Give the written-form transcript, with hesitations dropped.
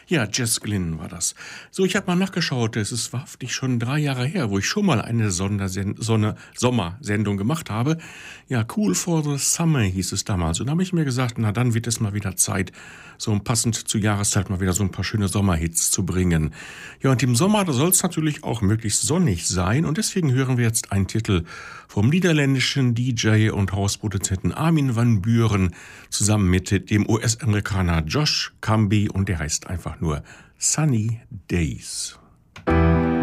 Ja, Jess Glynn war das. So, ich habe mal nachgeschaut. Es ist wahrhaftig schon 3 Jahre her, wo ich schon mal eine Sommersendung gemacht habe. Ja, Cool for the Summer hieß es damals. Und da habe ich mir gesagt, na dann wird es mal wieder Zeit, so passend zur Jahreszeit mal wieder so ein paar schöne Sommerhits zu bringen. Ja, und im Sommer, da soll es natürlich auch möglichst sonnig sein. Und deswegen hören wir jetzt einen Titel vom niederländischen DJ und Hausproduzenten Armin van Buuren zusammen mit dem US-Amerikaner Josh Camby und der heißt einfach nur Sunny Days.